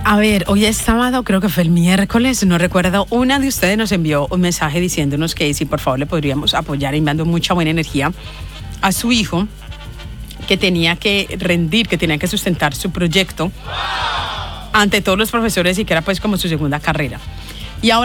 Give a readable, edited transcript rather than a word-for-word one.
A ver, hoy es sábado, creo que fue el miércoles, no recuerdo. Una de ustedes nos envió un mensaje diciéndonos que si por favor le podríamos apoyar, enviando mucha buena energía a su hijo, que tenía que rendir, que tenía que sustentar su proyecto ante todos los profesores y que era pues como su segunda carrera.